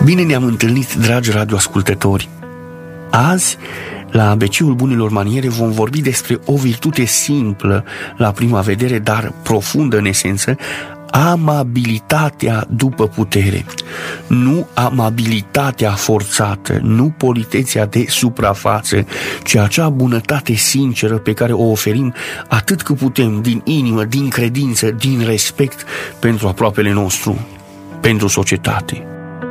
Bine ne-am întâlnit, dragi radioascultători! Azi, la ABC-ul Bunelor Maniere, vom vorbi despre o virtute simplă la prima vedere, dar profundă în esență, amabilitatea după putere. Nu amabilitatea forțată, nu politețea de suprafață, ci acea bunătate sinceră pe care o oferim atât cât putem, din inimă, din credință, din respect pentru aproapele nostru, pentru societate.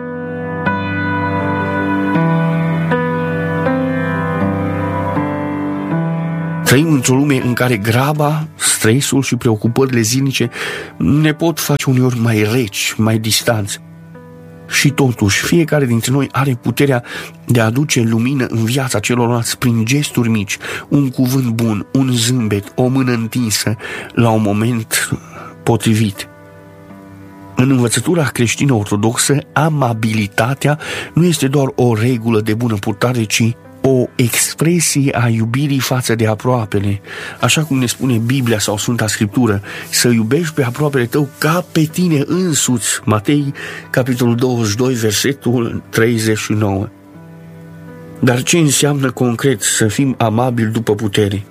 Trăim într-o lume în care graba, stresul și preocupările zilnice ne pot face uneori mai reci, mai distanți. Și totuși, fiecare dintre noi are puterea de a aduce lumină în viața celorlalți prin gesturi mici, un cuvânt bun, un zâmbet, o mână întinsă, la un moment potrivit. În învățătura creștină ortodoxă, amabilitatea nu este doar o regulă de bună purtare, ci o expresie a iubirii față de aproapele, așa cum ne spune Biblia sau Sfânta Scriptură, să iubești pe aproapele tău ca pe tine însuți. Matei, capitolul 22, versetul 39. Dar ce înseamnă concret să fim amabili după putere?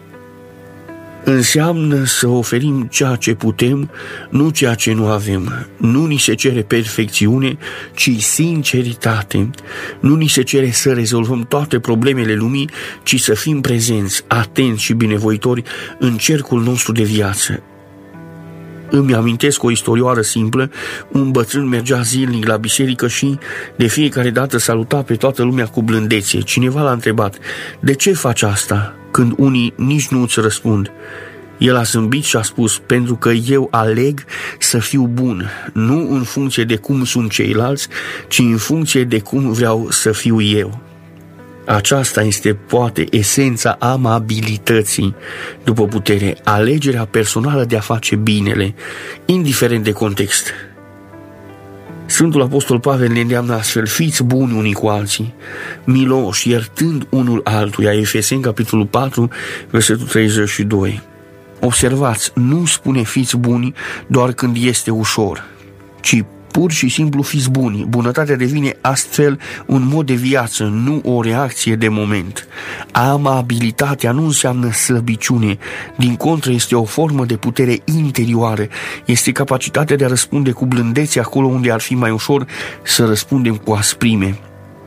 Înseamnă să oferim ceea ce putem, nu ceea ce nu avem. Nu ni se cere perfecțiune, ci sinceritate. Nu ni se cere să rezolvăm toate problemele lumii, ci să fim prezenți, atenți și binevoitori în cercul nostru de viață. Îmi amintesc o istorioară simplă. Un bătrân mergea zilnic la biserică și de fiecare dată saluta pe toată lumea cu blândețe. Cineva l-a întrebat: de ce faci asta? Când unii nici nu îți răspund. El a zâmbit și a spus: pentru că eu aleg să fiu bun, nu în funcție de cum sunt ceilalți, ci în funcție de cum vreau să fiu eu. Aceasta este poate esența amabilității după putere, alegerea personală de a face binele, indiferent de context. Sfântul Apostol Pavel ne îndeamnă astfel: fiți buni unii cu alții, miloși, iertând unul altuia. Efeseni, capitolul 4, versetul 32. Observați, nu spune fiți buni doar când este ușor, ci pur și simplu fiți buni. Bunătatea devine astfel un mod de viață, nu o reacție de moment. Amabilitatea nu înseamnă slăbiciune, din contră este o formă de putere interioară, este capacitatea de a răspunde cu blândețe acolo unde ar fi mai ușor să răspundem cu asprime.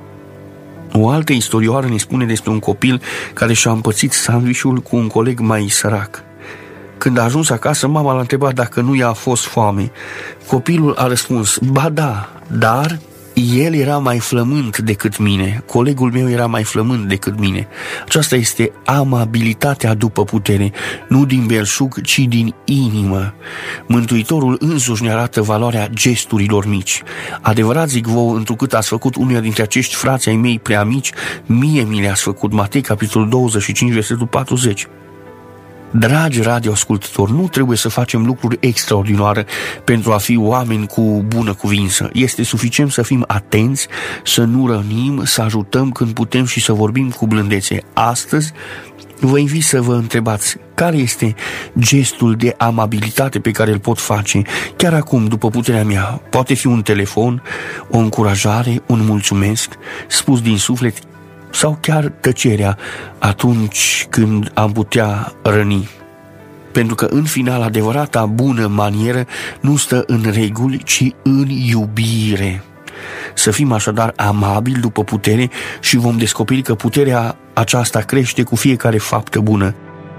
O altă istorioară ne spune despre un copil care și-a împărțit sandvișul cu un coleg mai sărac. Când a ajuns acasă, mama l-a întrebat dacă nu i-a fost foame. Copilul a răspuns: ba da, dar el era mai flământ decât mine, colegul meu era mai flământ decât mine. Aceasta este amabilitatea după putere, nu din belșug, ci din inimă. Mântuitorul însuși ne arată valoarea gesturilor mici. Adevărat zic vouă, întrucât ați făcut unuia dintre acești frați ai mei prea mici, mie mi le-ați făcut. Matei, capitolul 25, versetul 40. Dragi radioascultători, nu trebuie să facem lucruri extraordinare pentru a fi oameni cu bună cuvință. Este suficient să fim atenți, să nu rănim, să ajutăm când putem și să vorbim cu blândețe. Astăzi vă invit să vă întrebați: care este gestul de amabilitate pe care îl pot face chiar acum, după puterea mea? Poate fi un telefon, o încurajare, un mulțumesc spus din suflet, sau chiar tăcerea atunci când am putea răni. Pentru că în final adevărata bună manieră nu stă în reguli, ci în iubire. Să fim așadar amabili după putere și vom descoperi că puterea aceasta crește cu fiecare faptă bună.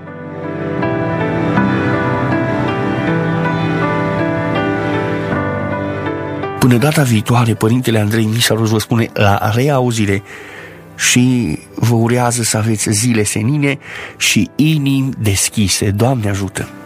Până data viitoare, Părintele Andrei Misaros vă spune la reauzire și vă urează să aveți zile senine și inimi deschise. Doamne ajută!